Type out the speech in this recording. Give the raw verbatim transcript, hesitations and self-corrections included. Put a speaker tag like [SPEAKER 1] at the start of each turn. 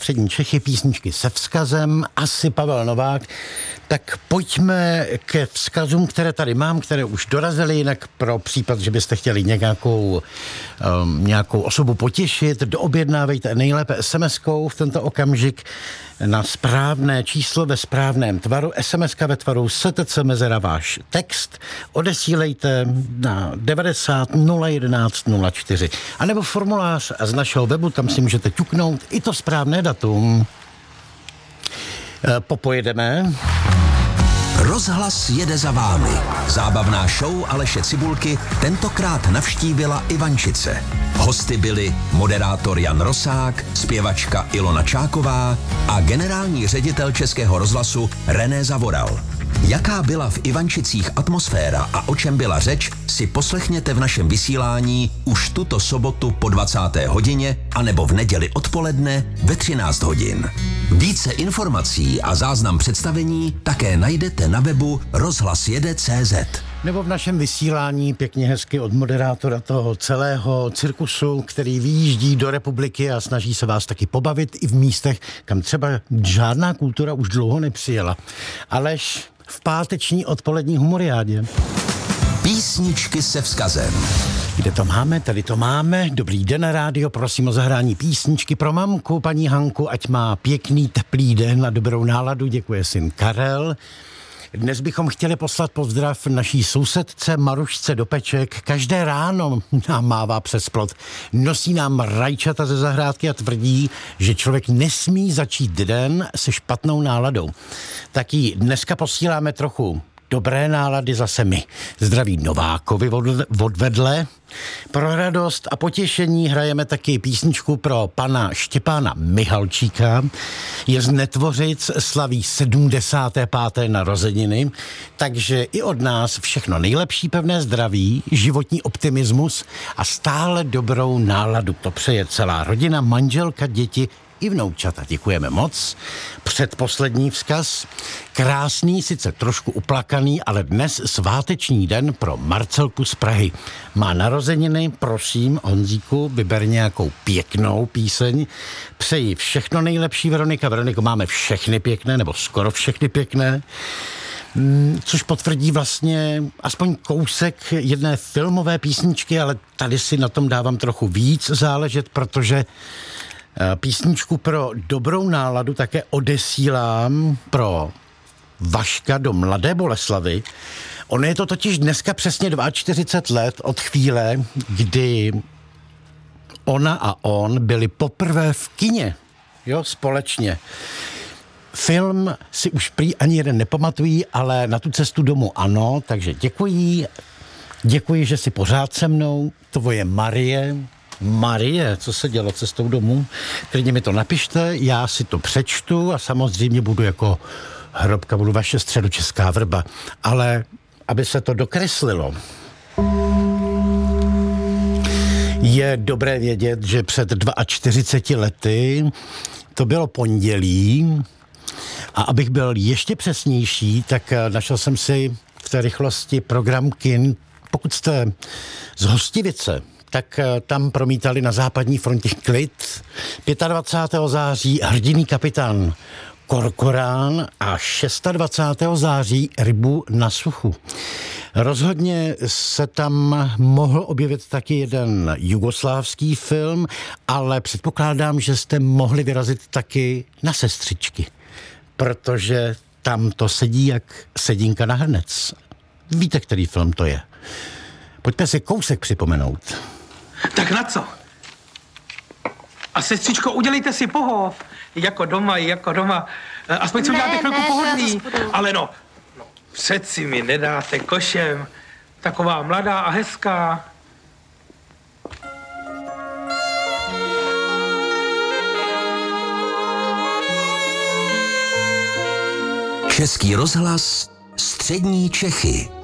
[SPEAKER 1] Střední Čechy, písničky se vzkazem, asi Pavel Novák. Tak pojďme ke vzkazům, které tady mám, které už dorazily, jinak pro případ, že byste chtěli nějakou, um, nějakou osobu potěšit, doobjednávejte nejlépe es em eskou v tento okamžik na správné číslo ve správném tvaru, es em eska ve tvaru S T C mezera váš text, odesílejte na devadesát nula jedenáct nula čtyři, anebo formulář z našeho webu, tam si můžete ťuknout i to správné datum. Popojedeme.
[SPEAKER 2] Rozhlas jede za vámi. Zábavná show Aleše Cibulky tentokrát navštívila Ivančice. Hosty byli moderátor Jan Rosák, zpěvačka Ilona Čáková a generální ředitel Českého rozhlasu René Zavoral. Jaká byla v Ivančicích atmosféra a o čem byla řeč, si poslechněte v našem vysílání už tuto sobotu po dvacáté hodině anebo v neděli odpoledne ve třináct hodin. Více informací a záznam představení také najdete na webu rozhlas jede tečka cé zet.
[SPEAKER 1] Nebo v našem vysílání pěkně hezky od moderátora toho celého cirkusu, který vyjíždí do republiky a snaží se vás taky pobavit i v místech, kam třeba žádná kultura už dlouho nepřijela. Aleš v páteční odpolední humoriádě.
[SPEAKER 2] Písničky se vzkazem.
[SPEAKER 1] Kde to máme? Tady to máme. Dobrý den, rádio, prosím o zahrání písničky pro mamku, paní Hanku, ať má pěkný, teplý den a dobrou náladu, děkuje syn Karel. Dnes bychom chtěli poslat pozdrav naší sousedce Marušce do Peček. Každé ráno nám mává přes plot. Nosí nám rajčata ze zahrádky a tvrdí, že člověk nesmí začít den se špatnou náladou. Tak jí dneska posíláme trochu dobré nálady zase my. Zdraví Novákovi odvedle. Pro radost a potěšení hrajeme taky písničku pro pana Štěpána Mihalčíka. Je z Netvořic, slaví sedmdesáté páté narozeniny, takže i od nás všechno nejlepší, pevné zdraví, životní optimismus a stále dobrou náladu. To přeje celá rodina, manželka, děti i vnoučata. Děkujeme moc. Předposlední vzkaz. Krásný, sice trošku uplakaný, ale dnes sváteční den pro Marcelku z Prahy. Má narozeniny, prosím, Honzíku, vyber nějakou pěknou píseň. Přeji všechno nejlepší, Veronika. Veroniko, máme všechny pěkné, nebo skoro všechny pěkné. Což potvrdí vlastně aspoň kousek jedné filmové písničky, ale tady si na tom dávám trochu víc záležet, protože písničku pro dobrou náladu také odesílám pro Vaška do Mladé Boleslavi. Ono je to totiž dneska přesně čtyřicet dva let od chvíle, kdy ona a on byli poprvé v kině, jo, společně. Film si už prý ani jeden nepamatují, ale na tu cestu domů ano, takže děkuji, děkuji, že jsi pořád se mnou, tvoje Marie. Marie, co se dělo cestou domů? Klidně mi to napište, já si to přečtu a samozřejmě budu jako hrobka, budu vaše středočeská vrba. Ale aby se to dokreslilo, je dobré vědět, že před čtyřiceti dvěma lety to bylo pondělí a abych byl ještě přesnější, tak našel jsem si v té rychlosti program kin. Pokud jste z Hostivice, tak tam promítali na západní frontě Klid. dvacátého pátého září Hrdinný kapitán Korkorán a dvacátého šestého září Rybu na suchu. Rozhodně se tam mohl objevit taky jeden jugoslávský film, ale předpokládám, že jste mohli vyrazit taky na Sestřičky, protože tam to sedí jak sedínka na hrnec. Víte, který film to je? Pojďte si kousek připomenout.
[SPEAKER 3] Tak na co? A sestřičko, udělejte si pohov. Jako doma, jako doma. Aspoň si uděláte chvilku pohodlný. Ale no, no, přeci mi nedáte košem. Taková mladá a hezká.
[SPEAKER 2] Český rozhlas, Střední Čechy.